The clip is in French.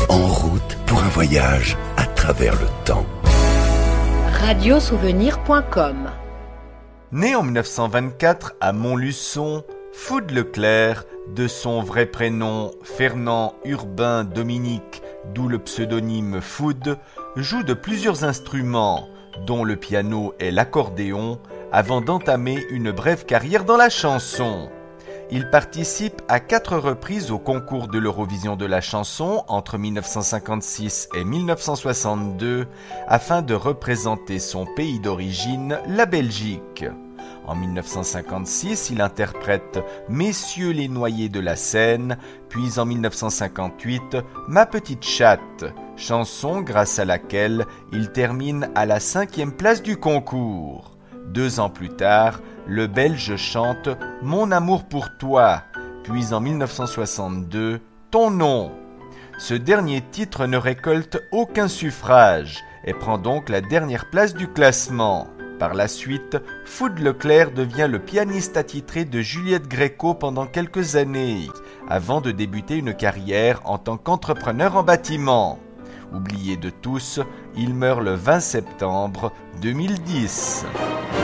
En route pour un voyage à travers le temps. Radiosouvenir.com. Né en 1924 à Montluçon, Food Leclerc, de son vrai prénom Fernand Urbain Dominique, d'où le pseudonyme Food, joue de plusieurs instruments, dont le piano et l'accordéon, avant d'entamer une brève carrière dans la chanson. Il participe à 4 reprises au concours de l'Eurovision de la chanson entre 1956 et 1962 afin de représenter son pays d'origine, la Belgique. En 1956, il interprète Messieurs les noyés de la Seine, puis en 1958, Ma petite chatte, chanson grâce à laquelle il termine à la 5e place du concours. 2 ans plus tard, le Belge chante Mon amour pour toi, puis en 1962, Ton nom. Ce dernier titre ne récolte aucun suffrage et prend donc la dernière place du classement. Par la suite, Food Leclerc devient le pianiste attitré de Juliette Gréco pendant quelques années, avant de débuter une carrière en tant qu'entrepreneur en bâtiment. Oublié de tous, il meurt le 20 septembre 2010.